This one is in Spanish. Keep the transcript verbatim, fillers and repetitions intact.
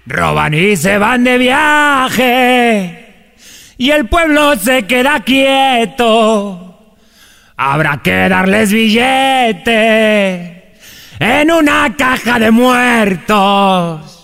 Roban y se van de viaje y el pueblo se queda quieto. Habrá que darles billete en una caja de muertos.